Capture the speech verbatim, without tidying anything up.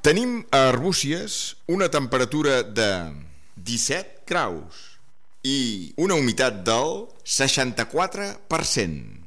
Tenim a Arbúcies una temperatura de disset graus i una humitat del seixanta-quatre per cent.